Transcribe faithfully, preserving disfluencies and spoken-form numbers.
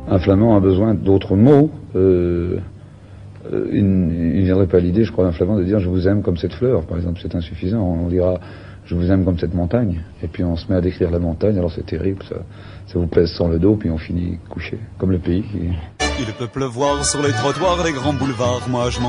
un Flamand a besoin d'autres mots. Euh, euh, il ne viendrait pas à l'idée, je crois, d'un Flamand de dire « je vous aime comme cette fleur », par exemple, c'est insuffisant. On dira « je vous aime comme cette montagne », et puis on se met à décrire la montagne, alors c'est terrible, ça, ça vous pèse sur le dos, puis on finit couché, comme le pays. Qui... Il peut pleuvoir sur les trottoirs, les grands boulevards, moi je m'en